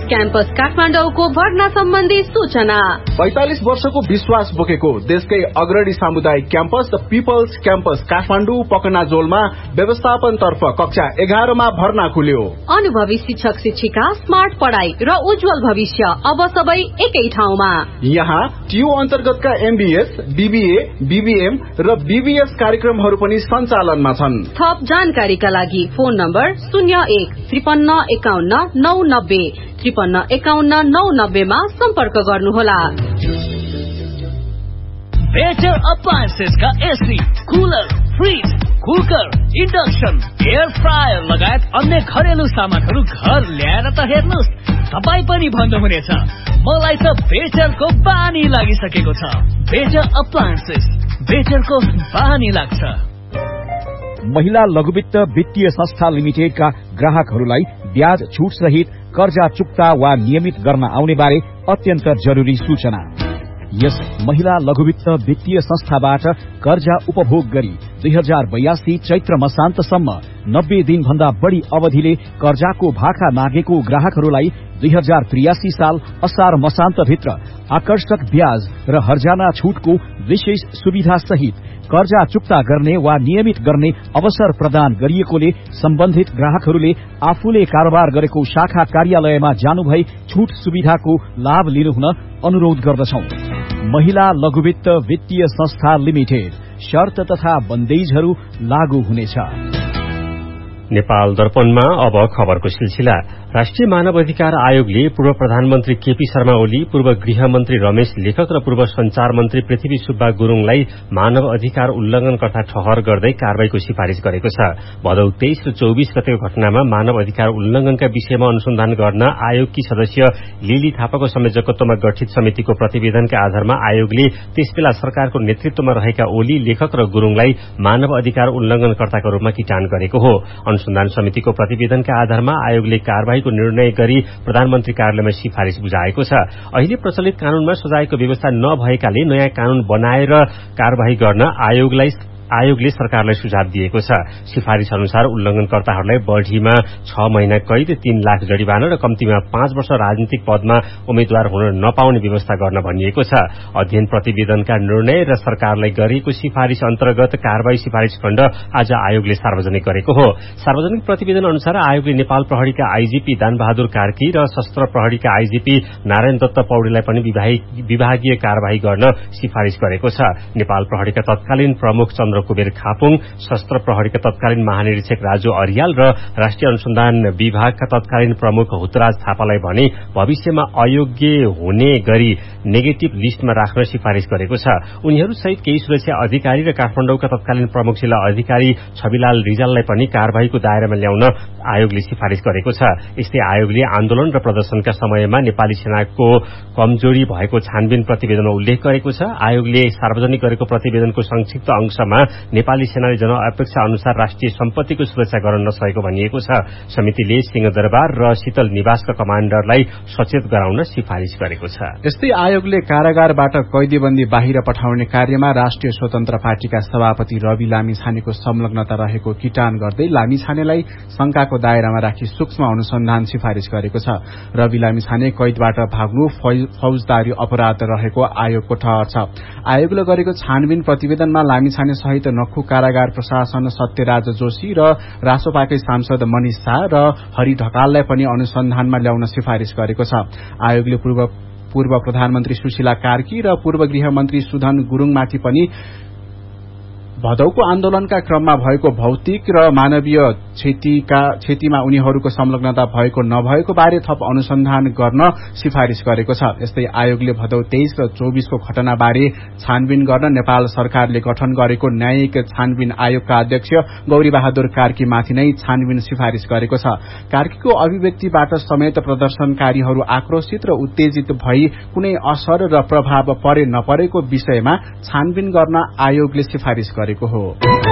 Campus काठमाडौँको भर्ना सम्बन्धी सूचना। 45 वर्षको विश्वास बोकेको देशकै अग्रणी सामुदायिक campus the people's campus Kathmandu पकनाजोलमा व्यवस्थापन तर्फ कक्षा 11 मा भर्ना खुल्यो। अनुभवी शिक्षक शिक्षिका, स्मार्ट पढाइ र उज्जवल भविष्य अब सबै एकै ठाउँमा। यहाँ TU अन्तर्गतका MBS, BBA, BBM र BBS कार्यक्रमहरू पनि सञ्चालनमा छन्। थप जानकारीका लागि फोन नम्बर 01 53 51 990 53 51 990 मा सम्पर्क गर्नुहोला। बेटर अप्लायन्सेस का AC, cooler, fridge, cooker, induction, air fryer लगायत अन्य घरेलु सामानहरू घर ल्याएर त हेर्नुस्, तपाई पनि भन्नुहुनेछ मलाई त बेटरको बानी लागिसकेको छ। बेटर अप्लायन्सेस, बेटरको बानी लाग्छ। महिला लघुवित्त वित्तीय संस्था लिमिटेडका ग्राहकहरूलाई ब्याज छुट सहित कर्जा चुक्ता वा नियमित गर्न आउने बारे अत्यन्त जरुरी सूचना। यस महिला लघुवित्त वित्तीय संस्थाबाट कर्जा उपभोग गरी 2082 चैत्र मसान्तसम्म 90 दिन भन्दा बढ़ी अवधिले कर्जाको भाका मागेको ग्राहकहरूलाई 2083 साल असार मसान्त भित्र आकर्षक ब्याज र हर्जाना छुटको विशेष सुविधा सहित कर्जा चुक्ता गर्ने वा नियमित गर्ने अवसर प्रदान गरिएकोले सम्बन्धित ग्राहकहरूले आफूले कारोबार गरेको शाखा कार्यालयमा जानुभई छुट सुविधाको लाभ लिनुहुन अनुरोध गर्दछौं। महिला लघुवित्त वित्तीय संस्था लिमिटेड, शर्त तथा बन्देजहरू लागू हुनेछ। नेपाल दर्पणमा अब खबरको सिलसिला। राष्ट्रिय मानव अधिकार आयोगले पूर्व प्रधानमन्त्री केपी शर्मा ओली, पूर्व गृहमन्त्री रमेश लेखक र पूर्व संचार मन्त्री पृथ्वी सुब्बा गुरूङलाई मानव अधिकार उल्लंघनकर्ता ठहर गर्दै कारबाहीको सिफारिश गरेको छ। भदौ 23 र 24 गतेको घटनामा मानव अधिकार उल्लंघनका विषयमा अनुसन्धान गर्न आयोगकी सदस्य लिली थापाको संयोजकत्वमा गठित समितिको प्रतिवेदनका आधारमा आयोगले त्यसबेला सरकारको नेतृत्वमा रहेका ओली, लेखक र गुरूङलाई मानव अधिकार उल्लंघनकर्ताका रूपमा किटान गरेको हो। अनुसन्धान समितिको प्रतिवेदनका आधारमा आयोगले कारबाहीको निर्णय गरी प्रधानमन्त्री कार्यालयमा सिफारिश बुझाएको छ। अहिले प्रचलित कानूनमा सजायको व्यवस्था नभएकाले नयाँ कानून बनाएर कारबाही गर्न आयोगले सरकारलाई सुझाव दिएको छ। सिफारिश अनुसार उल्लंघनकर्ताहरूलाई बढ़ीमा 6 महिना कैद, 3 लाख जरिवाना र कम्तीमा 5 वर्ष राजनीतिक पदमा उम्मेद्वार हुन नपाउने व्यवस्था गर्न भनिएको छ। अध्ययन प्रतिवेदनका निर्णय र सरकारलाई गरिएको सिफारिश अन्तर्गत कारबाही सिफारिश खण्ड आज आयोगले सार्वजनिक गरेको हो। सार्वजनिक प्रतिवेदन अनुसार आयोगले नेपाल प्रहरीका आईजीपी दानबहादुर कार्की र सशस्त्र प्रहरीका आईजीपी नारायण दत्त पौडेललाई पनि विभागीय कारबाही गर्न सिफारिश गरेको छ। नेपाल प्रहरीका तत्कालीन प्रमुख कुबेर खापुङ, सशस्त्र प्रहरीका तत्कालीन महानिरीक्षक राजु अरियाल र राष्ट्रिय अनुसन्धान विभागका तत्कालीन प्रमुख हुतराज थापालाई भने भविष्यमा अयोग्य हुने गरी नेगेटिभ लिस्टमा राख्न सिफारिश गरेको छ। उनीहरू सहित केही सुरक्षा अधिकारी र काठमाडौँका तत्कालीन प्रमुख जिल्ला अधिकारी छविलाल रिजाललाई पनि कारबाहीको दायरामा ल्याउन आयोगले सिफारिश गरेको छ। यस्तै आयोगले आन्दोलन र प्रदर्शनका समयमा नेपाली सेनाको कमजोरी भएको छानबिन प्रतिवेदनमा उल्लेख गरेको छ। आयोगले सार्वजनिक गरेको प्रतिवेदनको संक्षिप्त अंशमा नेपाली सेनाले जनअपेक्षा अनुसार राष्ट्रिय सम्पत्तिको सुरक्षा गर्न नसकेको भनिएको छ। समितिले सिंहदरबार र शीतल निवासका कमाण्डरलाई सचेत गराउन सिफारिश गरेको छ। यस्तै आयोगले कारागारबाट कैदीबन्दी बाहिर पठाउने कार्यमा राष्ट्रिय स्वतन्त्र पार्टीका सभापति रवि लामिछानेको संलग्नता रहेको किटान गर्दै लामिछानेलाई शंकाको दायरामा राखी सूक्ष्म अनुसन्धान सिफारिश गरेको छ। रवि लामिछाने कैदबाट भाग्नु फौजदारी अपराध रहेको आयोगको ठहर छ। आयोगले गरेको छानबिन प्रतिवेदनमा लामिछाने सहित नक्खु कारागार प्रशासन सत्यराज जोशी र रासोपाकै सांसद मनिष शाह र हरि ढकाललाई पनि अनुसन्धानमा ल्याउन सिफारिश गरेको छ। आयोगले पूर्व प्रधानमन्त्री सुशीला कार्की र पूर्व गृहमन्त्री सुधन गुरूङमाथि पनि भदौको आन्दोलनका क्रममा भएको भौतिक र मानवीय क्षतिमा उनीहरूको संलग्नता भएको नभएको बारे थप अनुसन्धान गर्न सिफारिश गरेको छ। यस्तै आयोगले भदौ 23 र 24 को घटनाबारे छानबिन गर्न नेपाल सरकारले गठन गरेको न्यायिक छानबिन आयोगका अध्यक्ष गौरी बहादुर कार्कीमाथि नै छानबिन सिफारिश गरेको छ। कार्कीको अभिव्यक्तिबाट समेत प्रदर्शनकारीहरू आक्रोशित र उत्तेजित भई कुनै असर र प्रभाव परे नपरेको विषयमा छानबिन गर्न आयोगले सिफारिश गरेको हो।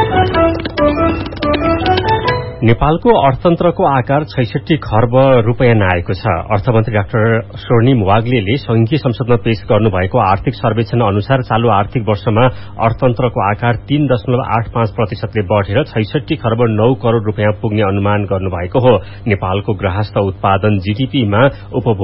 नेपालको अर्थतन्त्रको आकार 66 खर्ब रूपैयाँ आएको छ। अर्थमन्त्री डाक्टर स्वर्णिम वाग्लेले संघीय संसदमा पेश गर्नुभएको आर्थिक सर्वेक्षण अनुसार चालू आर्थिक वर्षमा अर्थतन्त्रको आकार 3.85% ले बढ़ेर 66 खर्ब 9 करोड़ रूपैयाँ पुग्ने अनुमान गर्नुभएको हो। नेपालको गृहस्थ उत्पादन जीडीपीमा